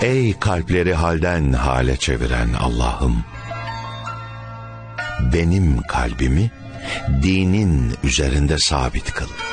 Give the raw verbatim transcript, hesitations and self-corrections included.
Ey kalpleri halden hale çeviren Allah'ım! Benim kalbimi dinin üzerinde sabit kıl.